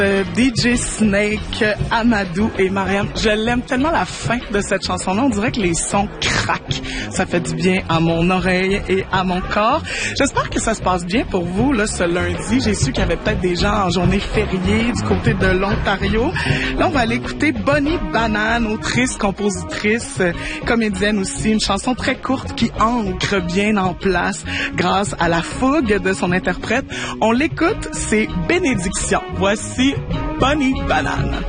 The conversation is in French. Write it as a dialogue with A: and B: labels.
A: DJ Snake, Amadou et Mariam. Je l'aime tellement la fin de cette chanson-là. On dirait que les sons craquent. Ça fait du bien à mon oreille et à mon corps. J'espère que ça se passe bien pour vous là ce lundi. J'ai su qu'il y avait peut-être des gens en journée fériée du côté de l'Ontario. Là, on va aller écouter Bonnie Banane, autrice, compositrice, comédienne aussi. Une chanson très courte qui ancre bien en place grâce à la fougue de son interprète. On l'écoute, c'est Bénédiction. Voici Bonnie Banane.